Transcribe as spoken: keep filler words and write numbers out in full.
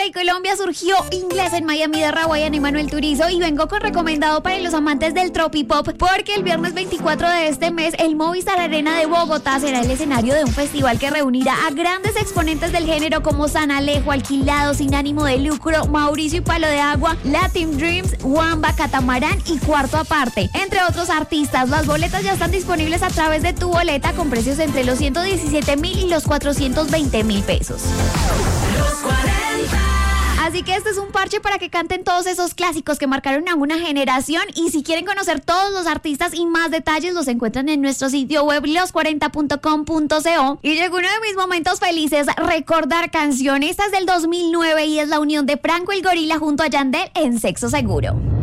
de Colombia surgió Inglés en Miami de Rawayana y Manuel Turizo, y vengo con recomendado para los amantes del tropipop porque el viernes veinticuatro de este mes el Movistar Arena de Bogotá será el escenario de un festival que reunirá a grandes exponentes del género como San Alejo, Alquilado, Sin Ánimo de Lucro, Mauricio y Palo de Agua, Latin Dreams, Wamba, Catamarán y Cuarto Aparte, entre otros artistas. Las boletas ya están disponibles a través de Tu Boleta con precios entre los ciento diecisiete mil y los cuatrocientos veinte mil pesos. Los cuarenta. Así que este es un parche para que canten todos esos clásicos que marcaron a una generación, y si quieren conocer todos los artistas y más detalles los encuentran en nuestro sitio web los cuarenta punto com punto co. Y llegó uno de mis momentos felices, recordar canción. Esta es del dos mil nueve y es la unión de Franco el Gorila junto a Yandel en Sexo Seguro.